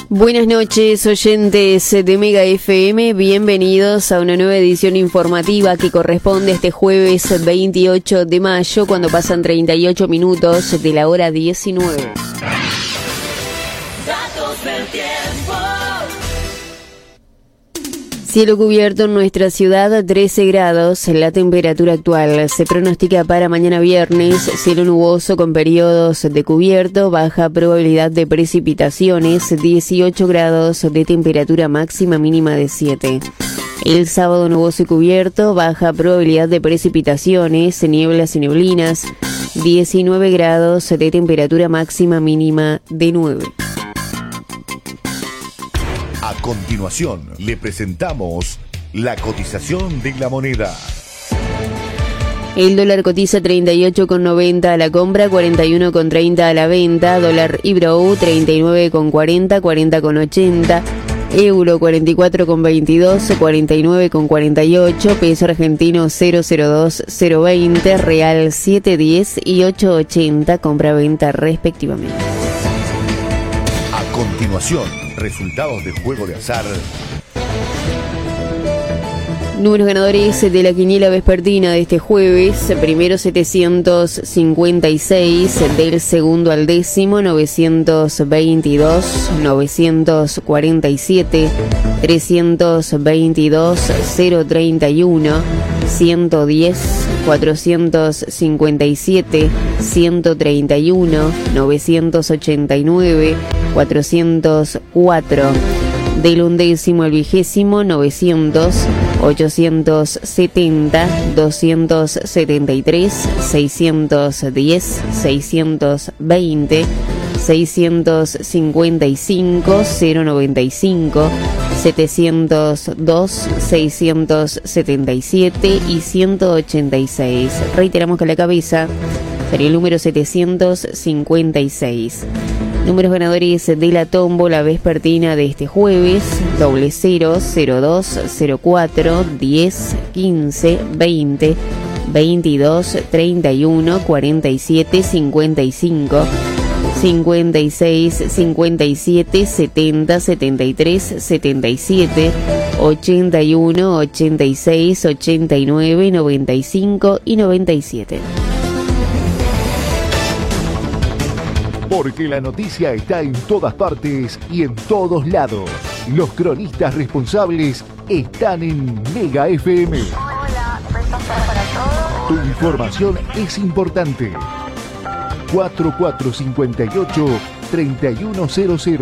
Buenas noches, oyentes de Mega FM, bienvenidos a una nueva edición informativa que corresponde a este jueves 28 de mayo, cuando pasan 38 minutos de la hora 19. Datos del tiempo. Cielo cubierto en nuestra ciudad, 13 grados, la temperatura actual. Se pronostica para mañana viernes, cielo nuboso con periodos de cubierto, baja probabilidad de precipitaciones, 18 grados de temperatura máxima, mínima de 7. El sábado nuboso y cubierto, baja probabilidad de precipitaciones, nieblas y neblinas, 19 grados de temperatura máxima, mínima de 9. A continuación, le presentamos la cotización de la moneda. El dólar cotiza 38,90 a la compra, 41,30 a la venta. Dólar Ibrow 39,40, 40,80. Euro 44,22, 49,48. Peso argentino 0,02, 0,20. Real 7,10 y 8,80. Compra-venta respectivamente. A continuación, resultados del juego de azar. Números ganadores de la quiniela vespertina de este jueves. Primero 756, del segundo al décimo 922, 947, 322, 031, 110, 457, 131, 989, 404. Del undécimo al vigésimo 900, 870, 273, 610, 620, 655, 095, 702, 677 y 186. Reiteramos que a la cabeza sería el número 756. Números ganadores de la tómbola vespertina de este jueves: 00, 02, 04, 10, 15, 20, 22, 31, 47, 55, 56, 57, 70, 73, 77, 81, 86, 89, 95 y 97. Porque la noticia está en todas partes y en todos lados. Los cronistas responsables están en Mega FM. Hola, para todos. Tu información es importante. 4458-3100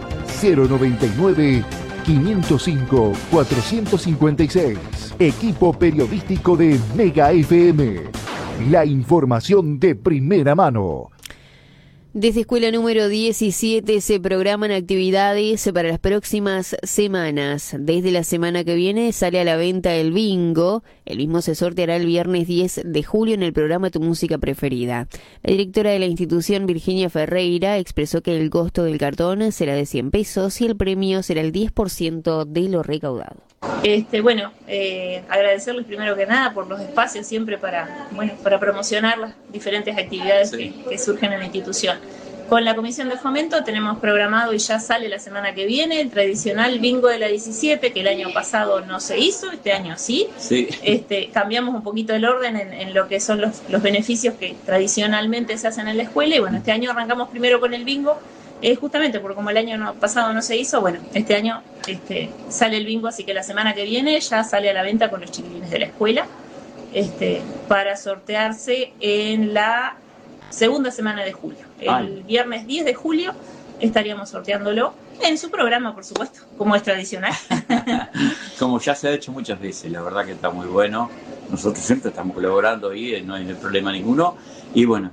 099 505 456. Equipo periodístico de Mega FM. La información de primera mano. Desde escuela número 17 se programan actividades para las próximas semanas. Desde la semana que viene sale a la venta el bingo. El mismo se sorteará el viernes 10 de julio en el programa Tu Música Preferida. La directora de la institución, Virginia Ferreira, expresó que el costo del cartón será de 100 pesos y el premio será el 10% de lo recaudado. Agradecerles primero que nada por los espacios siempre para promocionar las diferentes actividades que surgen en la institución. Con la Comisión de Fomento tenemos programado y ya sale la semana que viene el tradicional bingo de la 17, que el año pasado no se hizo, este año sí. Cambiamos un poquito el orden en lo que son los beneficios que tradicionalmente se hacen en la escuela, y bueno, este año arrancamos primero con el bingo. Justamente porque como el año pasado no se hizo, bueno, este año sale el bingo, así que la semana que viene ya sale a la venta con los chiquilines de la escuela, para sortearse en la segunda semana de julio. El viernes 10 de julio estaríamos sorteándolo en su programa, por supuesto, como es tradicional. Como ya se ha hecho muchas veces, la verdad que está muy bueno. Nosotros siempre estamos colaborando ahí, no hay problema ninguno. Y bueno,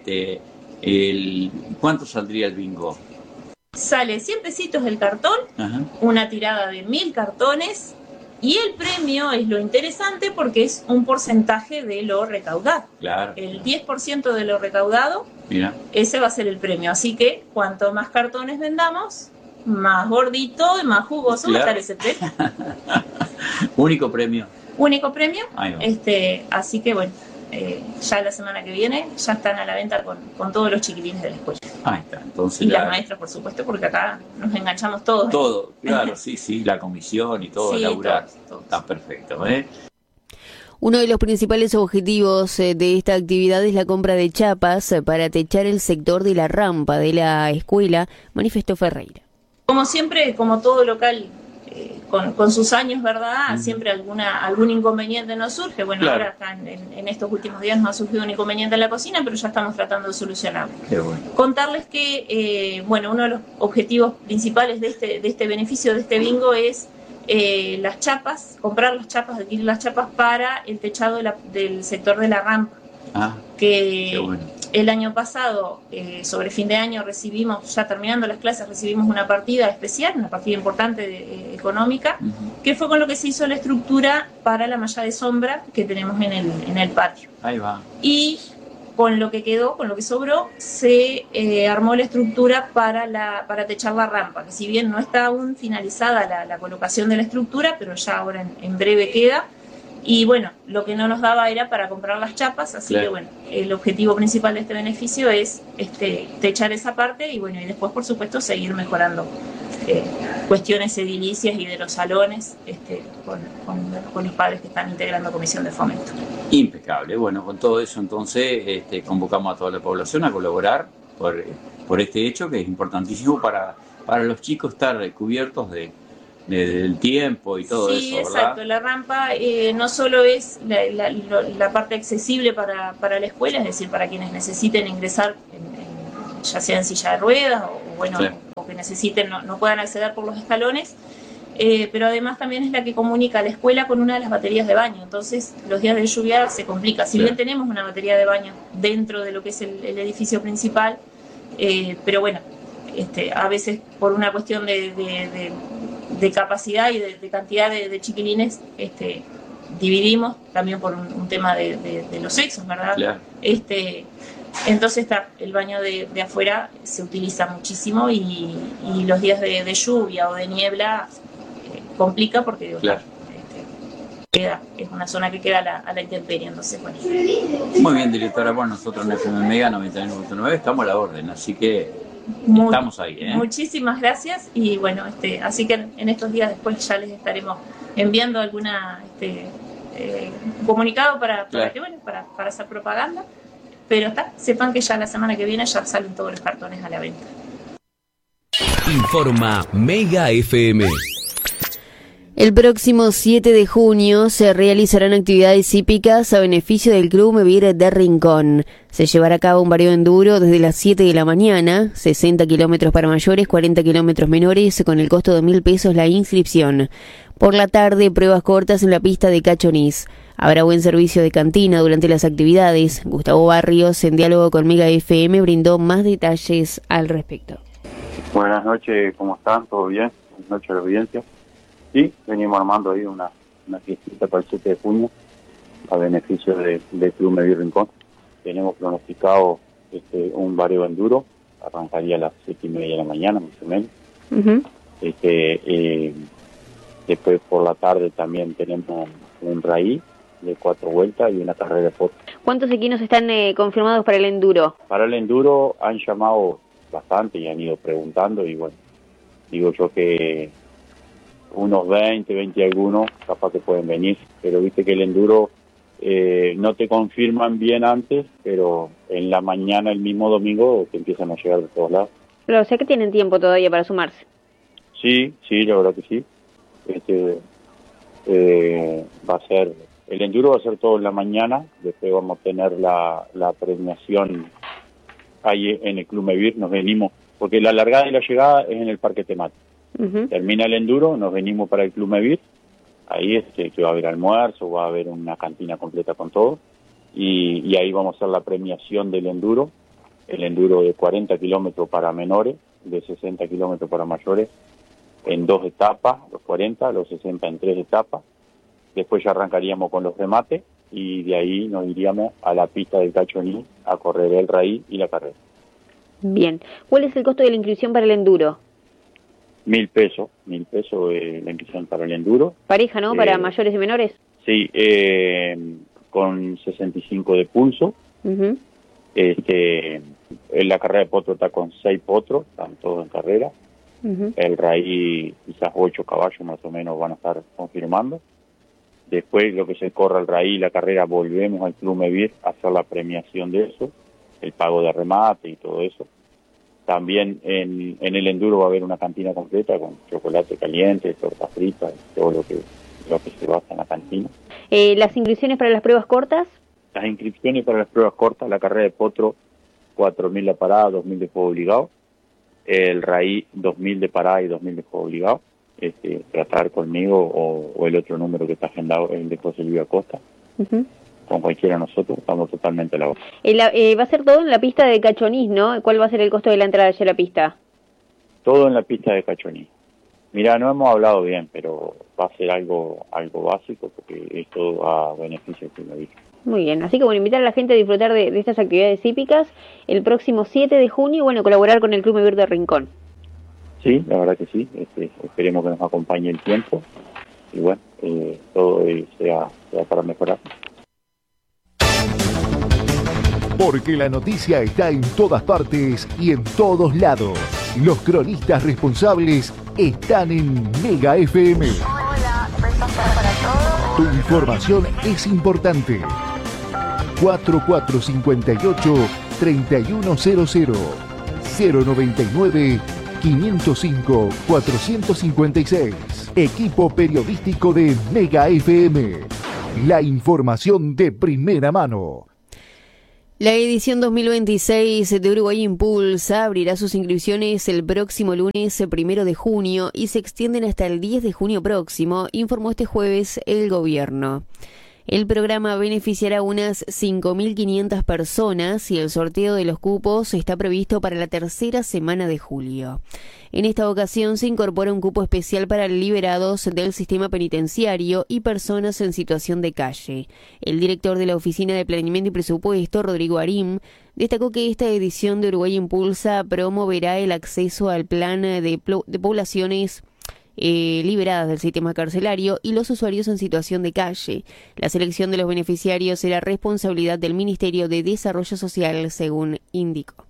¿cuánto saldría el bingo? Sale 100 pesitos el cartón, una tirada de 1000 cartones, y el premio es lo interesante porque es un porcentaje de lo recaudado. Claro. El 10% de lo recaudado, mira, ese va a ser el premio. Así que cuanto más cartones vendamos, más gordito y más jugoso va a estar ese premio. Único premio. Único premio. Ahí va. Así que bueno, ya la semana que viene ya están a la venta con todos los chiquilines de la escuela. Ahí está, entonces y las maestras, por supuesto, porque acá nos enganchamos todos. Todo, claro, sí, la comisión y todo, sí, laburar, todos. Está perfecto, Uno de los principales objetivos de esta actividad es la compra de chapas para techar el sector de la rampa de la escuela, manifestó Ferreira. Como siempre, como todo local, con sus años, ¿verdad? Siempre algún inconveniente nos surge. Bueno, claro. Ahora acá en estos últimos días nos ha surgido un inconveniente en la cocina, pero ya estamos tratando de solucionarlo. Qué bueno. Contarles que, uno de los objetivos principales de este beneficio, de este bingo, es las chapas, comprar las chapas, adquirir las chapas para el techado del sector de la rampa. Qué bueno. El año pasado, sobre fin de año, recibimos, ya terminando las clases, recibimos una partida especial, una partida importante económica, que fue con lo que se hizo la estructura para la malla de sombra que tenemos en el patio. Ahí va. Y con lo que quedó, con lo que sobró, se armó la estructura para techar la rampa, que si bien no está aún finalizada la colocación de la estructura, pero ya ahora en breve queda. Y bueno, lo que no nos daba era para comprar las chapas, así claro. que el objetivo principal de este beneficio es techar esa parte y después, por supuesto, seguir mejorando cuestiones edilicias y de los salones con los padres que están integrando comisión de fomento. Impecable. Bueno, con todo eso entonces convocamos a toda la población a colaborar por este hecho que es importantísimo para los chicos estar cubiertos del tiempo y todo eso, ¿verdad? Sí, exacto. La rampa no solo es la parte accesible para la escuela, es decir, para quienes necesiten ingresar, ya sea en silla de ruedas o que necesiten, no puedan acceder por los escalones, pero además también es la que comunica a la escuela con una de las baterías de baño. Entonces, los días de lluvia se complica. Si bien tenemos una batería de baño dentro de lo que es el edificio principal, pero bueno, a veces por una cuestión de capacidad y de cantidad de chiquilines, dividimos también por un tema de los sexos, ¿verdad? Claro. Entonces el baño de afuera se utiliza muchísimo y los días de lluvia o de niebla complica porque claro. Es una zona que queda a la intemperie, entonces bueno. Muy bien, directora, bueno, nosotros en FM Mega 99.9 estamos a la orden, así que estamos ahí, Muchísimas gracias y bueno, así que en estos días después ya les estaremos enviando alguna un comunicado para hacer propaganda, pero sepan que ya la semana que viene ya salen todos los cartones a la venta. Informa Mega FM. El próximo 7 de junio se realizarán actividades hípicas a beneficio del Club Mevir de Rincón. Se llevará a cabo un barrio enduro desde las 7 de la mañana, 60 kilómetros para mayores, 40 kilómetros menores, con el costo de 1.000 pesos la inscripción. Por la tarde, pruebas cortas en la pista de Cachonís. Habrá buen servicio de cantina durante las actividades. Gustavo Barrios, en diálogo con Mega FM, brindó más detalles al respecto. Buenas noches, ¿cómo están? ¿Todo bien? Buenas noches a la audiencia. Sí, venimos armando ahí una fiestita para el 7 de junio a beneficio del Club Mevir Rincón. Tenemos pronosticado un barrio enduro, arrancaría a las 7:30 de la mañana, más o menos. Uh-huh. Después por la tarde también tenemos un raíz de 4 vueltas y una carrera de foto. ¿Cuántos equinos están confirmados para el enduro? Para el enduro han llamado bastante y han ido preguntando y bueno, digo yo que unos 20 algunos capaz que pueden venir, pero viste que el enduro no te confirman bien antes, pero en la mañana, el mismo domingo, te empiezan a llegar de todos lados. Pero o sea que tienen tiempo todavía para sumarse. Sí, la verdad que sí. El enduro va a ser todo en la mañana, después vamos a tener la premiación ahí en el Club Mevir, nos venimos, porque la largada y la llegada es en el parque temático. Uh-huh. Termina el enduro, nos venimos para el Club Mevir, ahí que va a haber almuerzo, va a haber una cantina completa con todo, y ahí vamos a hacer la premiación del enduro, el enduro de 40 kilómetros para menores, de 60 kilómetros para mayores, en 2 etapas, los 40, los 60 en 3 etapas, después ya arrancaríamos con los remates, y de ahí nos iríamos a la pista del Cachoní a correr el raíz y la carrera. Bien, ¿cuál es el costo de la inscripción para el enduro? 1.000 pesos la inscripción para el enduro. Pareja, ¿no? Para mayores y menores. Sí, con 65 de pulso. Ujú. En la carrera de potro está con 6 potros, están todos en carrera. Ujú. El raí quizás 8 caballos más o menos van a estar confirmando. Después lo que se corra el raí y la carrera, volvemos al Club Mevir a hacer la premiación de eso, el pago de remate y todo eso. También en el enduro va a haber una cantina completa con chocolate caliente, tortas fritas, todo lo que se basa en la cantina. ¿Las inscripciones para las pruebas cortas? Las inscripciones para las pruebas cortas, la carrera de potro, 4.000 de parada, 2.000 de juego obligado. El raí, 2.000 de parada y 2.000 de juego obligado. Tratar conmigo o el otro número que está agendado, el de José Luis Acosta. Ujú. Con cualquiera de nosotros, estamos totalmente a la hora. Va a ser todo en la pista de Cachonís, ¿no? ¿Cuál va a ser el costo de la entrada allá a la pista? Todo en la pista de Cachoní. Mira, no hemos hablado bien, pero va a ser algo básico, porque esto a beneficio del Club Mevir. Muy bien, así que bueno, invitar a la gente a disfrutar de estas actividades hípicas el próximo 7 de junio y bueno, colaborar con el Club Mevir de Rincón. Sí, la verdad que sí, esperemos que nos acompañe el tiempo y bueno, todo sea para mejorar. Porque la noticia está en todas partes y en todos lados. Los cronistas responsables están en Mega FM. Hola, mensaje para todos. Tu información es importante. 4458-3100 099-505-456. Equipo periodístico de Mega FM. La información de primera mano. La edición 2026 de Uruguay Impulsa abrirá sus inscripciones el próximo lunes 1 de junio y se extienden hasta el 10 de junio próximo, informó este jueves el gobierno. El programa beneficiará a unas 5.500 personas y el sorteo de los cupos está previsto para la tercera semana de julio. En esta ocasión se incorpora un cupo especial para liberados del sistema penitenciario y personas en situación de calle. El director de la Oficina de Planeamiento y Presupuesto, Rodrigo Arim, destacó que esta edición de Uruguay Impulsa promoverá el acceso al plan de poblaciones liberadas del sistema carcelario y los usuarios en situación de calle. La selección de los beneficiarios será responsabilidad del Ministerio de Desarrollo Social, según indicó.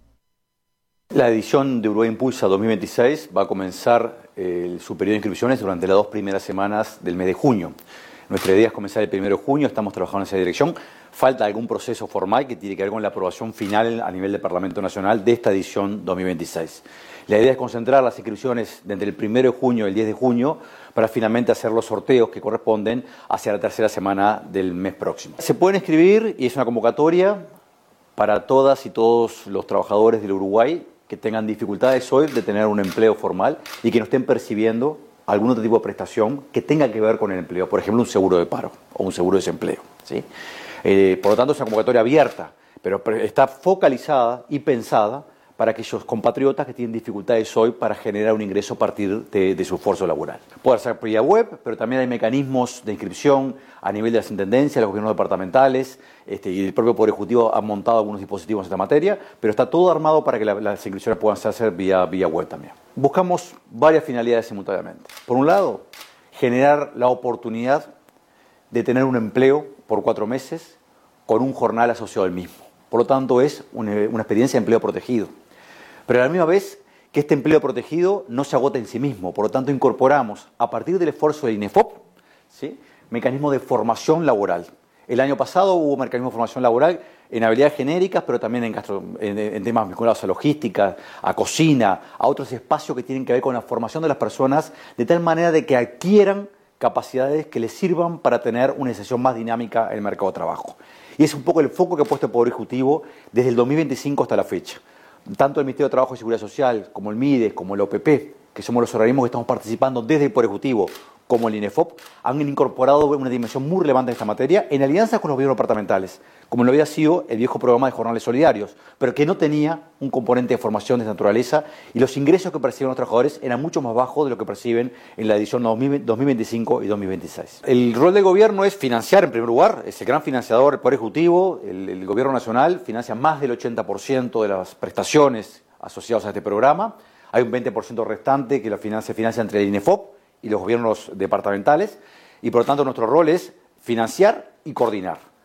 La edición de Uruguay Impulsa 2026 va a comenzar su periodo de inscripciones durante las 2 primeras semanas del mes de junio. Nuestra idea es comenzar el 1 de junio, estamos trabajando en esa dirección. Falta algún proceso formal que tiene que ver con la aprobación final a nivel del Parlamento Nacional de esta edición 2026. La idea es concentrar las inscripciones entre el 1 de junio y el 10 de junio para finalmente hacer los sorteos que corresponden hacia la tercera semana del mes próximo. Se pueden inscribir y es una convocatoria para todas y todos los trabajadores del Uruguay que tengan dificultades hoy de tener un empleo formal y que no estén percibiendo algún otro tipo de prestación que tenga que ver con el empleo, por ejemplo un seguro de paro o un seguro de desempleo, ¿sí? Por lo tanto es una convocatoria abierta, pero está focalizada y pensada para aquellos compatriotas que tienen dificultades hoy para generar un ingreso a partir de su esfuerzo laboral. Puede ser vía web, pero también hay mecanismos de inscripción a nivel de las intendencias, los gobiernos departamentales y el propio Poder Ejecutivo ha montado algunos dispositivos en esta materia, pero está todo armado para que las inscripciones puedan hacer vía web también. Buscamos varias finalidades simultáneamente. Por un lado, generar la oportunidad de tener un empleo por 4 meses con un jornal asociado al mismo. Por lo tanto, es una experiencia de empleo protegido. Pero a la misma vez que este empleo protegido no se agota en sí mismo. Por lo tanto, incorporamos, a partir del esfuerzo del INEFOP, ¿sí?, mecanismos de formación laboral. El año pasado hubo mecanismos de formación laboral en habilidades genéricas, pero también en temas vinculados a logística, a cocina, a otros espacios que tienen que ver con la formación de las personas, de tal manera de que adquieran capacidades que les sirvan para tener una inserción más dinámica en el mercado de trabajo. Y es un poco el foco que ha puesto el Poder Ejecutivo desde el 2025 hasta la fecha. Tanto el Ministerio de Trabajo y Seguridad Social, como el MIDES, como el OPP, que somos los organismos que estamos participando desde el Poder Ejecutivo, como el INEFOP, han incorporado una dimensión muy relevante en esta materia en alianza con los gobiernos departamentales, como lo había sido el viejo programa de jornales solidarios, pero que no tenía un componente de formación de naturaleza y los ingresos que perciben los trabajadores eran mucho más bajos de lo que perciben en la edición 2025 y 2026. El rol del gobierno es financiar en primer lugar, es el gran financiador, el Poder Ejecutivo, el gobierno nacional financia más del 80% de las prestaciones asociadas a este programa, hay un 20% restante que se financia entre el INEFOP y los gobiernos departamentales, y por lo tanto nuestro rol es financiar y coordinar.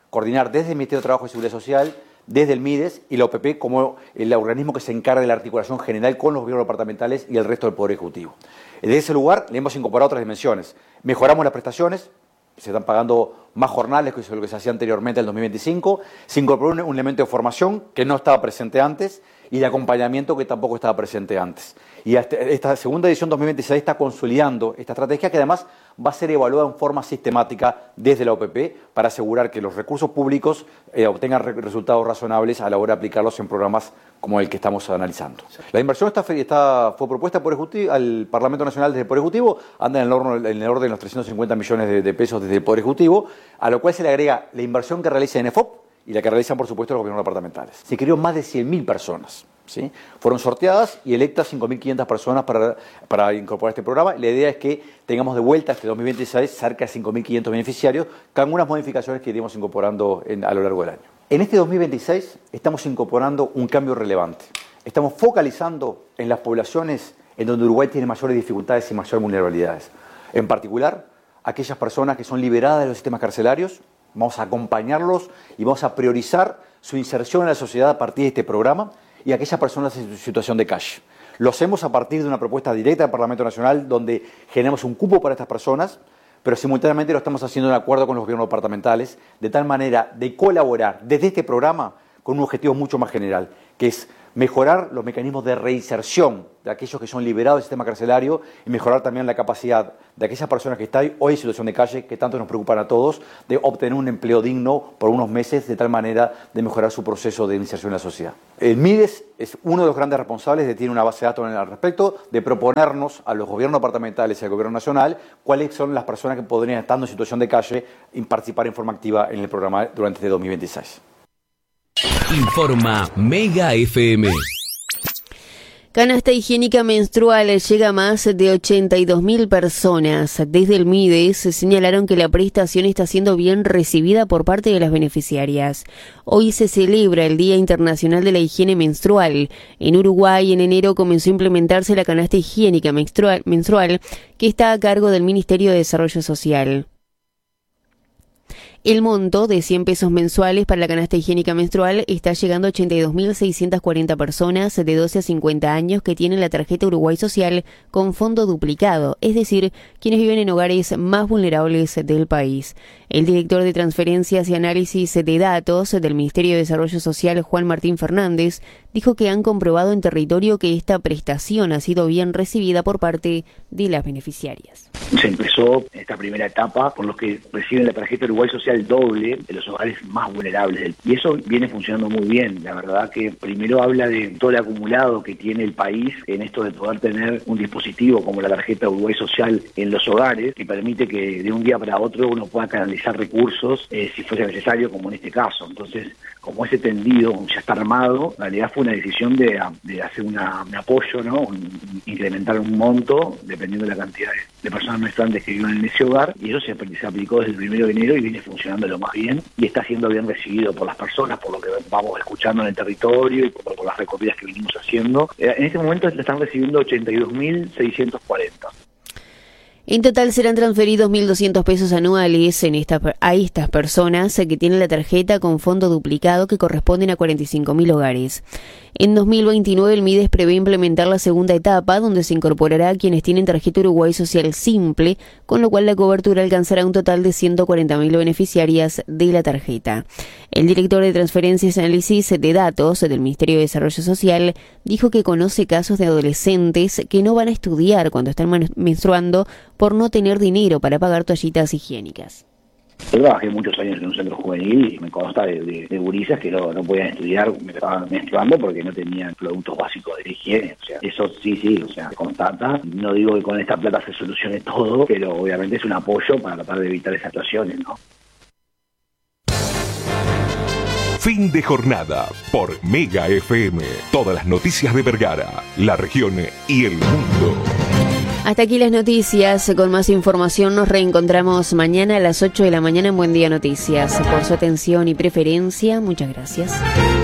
coordinar desde el Ministerio de Trabajo y Seguridad Social, desde el MIDES y la OPP como el organismo que se encarga de la articulación general con los gobiernos departamentales y el resto del Poder Ejecutivo. Desde ese lugar le hemos incorporado otras dimensiones. Mejoramos las prestaciones, se están pagando más jornales que lo que se hacía anteriormente en el 2025, se incorporó un elemento de formación que no estaba presente antes y de acompañamiento que tampoco estaba presente antes. Y esta segunda edición 2026 está consolidando esta estrategia que además va a ser evaluada en forma sistemática desde la OPP para asegurar que los recursos públicos obtengan resultados razonables a la hora de aplicarlos en programas como el que estamos analizando. La inversión fue propuesta al Parlamento Nacional desde el Poder Ejecutivo, anda en el orden de los 350 millones de pesos desde el Poder Ejecutivo, a lo cual se le agrega la inversión que realiza ENEFOP y la que realizan, por supuesto, los gobiernos departamentales. Se creó más de 100.000 personas. ¿Sí? Fueron sorteadas y electas 5.500 personas para incorporar este programa. La idea es que tengamos de vuelta este 2026 cerca de 5.500 beneficiarios, con algunas modificaciones que iremos incorporando a lo largo del año. En este 2026 estamos incorporando un cambio relevante. Estamos focalizando en las poblaciones en donde Uruguay tiene mayores dificultades y mayores vulnerabilidades. En particular, aquellas personas que son liberadas de los sistemas carcelarios. Vamos a acompañarlos y vamos a priorizar su inserción en la sociedad a partir de este programa y aquellas personas en situación de calle. Lo hacemos a partir de una propuesta directa del Parlamento Nacional donde generamos un cupo para estas personas, pero simultáneamente lo estamos haciendo en acuerdo con los gobiernos departamentales, de tal manera de colaborar desde este programa con un objetivo mucho más general, que es mejorar los mecanismos de reinserción de aquellos que son liberados del sistema carcelario y mejorar también la capacidad de aquellas personas que están hoy en situación de calle, que tanto nos preocupan a todos, de obtener un empleo digno por unos meses, de tal manera de mejorar su proceso de inserción en la sociedad. El MIDES es uno de los grandes responsables tiene una base de datos al respecto, de proponernos a los gobiernos departamentales y al gobierno nacional cuáles son las personas que podrían, estando en situación de calle, participar en forma activa en el programa durante este 2026. Informa Mega FM. Canasta higiénica menstrual llega a más de 82.000 personas. Desde el MIDES señalaron que la prestación está siendo bien recibida por parte de las beneficiarias. Hoy se celebra el Día Internacional de la Higiene Menstrual. En Uruguay, en enero comenzó a implementarse la canasta higiénica menstrual que está a cargo del Ministerio de Desarrollo Social. El monto de 100 pesos mensuales para la canasta higiénica menstrual está llegando a 82.640 personas de 12 a 50 años que tienen la tarjeta Uruguay Social con fondo duplicado, es decir, quienes viven en hogares más vulnerables del país. El director de Transferencias y Análisis de Datos del Ministerio de Desarrollo Social, Juan Martín Fernández, dijo que han comprobado en territorio que esta prestación ha sido bien recibida por parte de las beneficiarias. Se empezó esta primera etapa con los que reciben la tarjeta Uruguay Social doble de los hogares más vulnerables. Y eso viene funcionando muy bien. La verdad que primero habla de todo el acumulado que tiene el país en esto de poder tener un dispositivo como la tarjeta Uruguay Social en los hogares, que permite que de un día para otro uno pueda canalizar recursos si fuese necesario, como en este caso. Entonces, como ese tendido ya está armado, en realidad fue una decisión de hacer un apoyo, ¿no? Incrementar un monto, dependiendo de la cantidad de personas menstruantes que vivan en ese hogar, y eso se aplicó desde el 1 de enero y viene funcionando lo más bien, y está siendo bien recibido por las personas, por lo que vamos escuchando en el territorio y por las recorridas que venimos haciendo. En este momento le están recibiendo 82.640. En total serán transferidos 1.200 pesos anuales a estas personas que tienen la tarjeta con fondo duplicado que corresponden a 45.000 hogares. En 2029 el MIDES prevé implementar la segunda etapa donde se incorporará a quienes tienen tarjeta Uruguay Social simple, con lo cual la cobertura alcanzará un total de 140.000 beneficiarias de la tarjeta. El director de Transferencias y Análisis de Datos del Ministerio de Desarrollo Social dijo que conoce casos de adolescentes que no van a estudiar cuando están menstruando por no tener dinero para pagar toallitas higiénicas. Yo trabajé muchos años en un centro juvenil y me consta de gurisas que no podían estudiar, me estaban menstruando porque no tenían productos básicos de higiene. O sea, eso sí, o sea, constata. No digo que con esta plata se solucione todo, pero obviamente es un apoyo para tratar de evitar esas situaciones, ¿no? Fin de jornada por Mega FM. Todas las noticias de Vergara, la región y el mundo. Hasta aquí las noticias. Con más información nos reencontramos mañana a las 8 de la mañana en Buen Día Noticias. Por su atención y preferencia, muchas gracias.